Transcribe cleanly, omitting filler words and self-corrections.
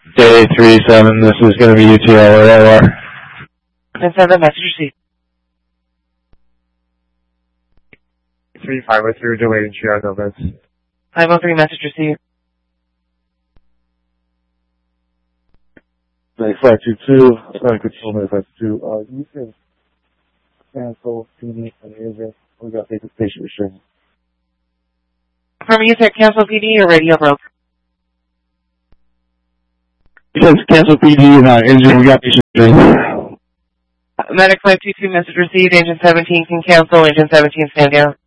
Day 37, this is going to be UTL or LR. And send a message received. 3503, delayed in triage, no beds. 503, message received. 9522, control 9522, you can cancel PD and agent. We got patient restraint. From you said cancel PD or radio broke? You said cancel PD and engine, we got patient restraint. Medic 522, message received. Agent 17 can cancel. Agent 17 stand down.